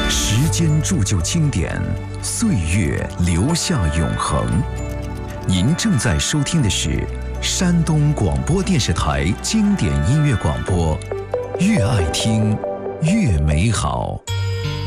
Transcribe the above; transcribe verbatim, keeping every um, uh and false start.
时间铸就经典，岁月留下永恒。您正在收听的是山东广播电视台经典音乐广播，越爱听越美好。